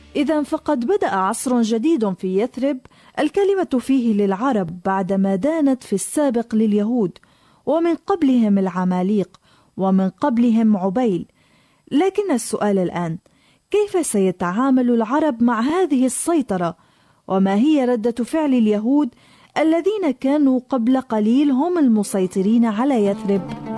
إذن فقد بدأ عصر جديد في يثرب الكلمة فيه للعرب بعدما دانت في السابق لليهود، ومن قبلهم العماليق، ومن قبلهم عبيل. لكن السؤال الآن: كيف سيتعامل العرب مع هذه السيطرة؟ وما هي ردة فعل اليهود الذين كانوا قبل قليل هم المسيطرين على يثرب؟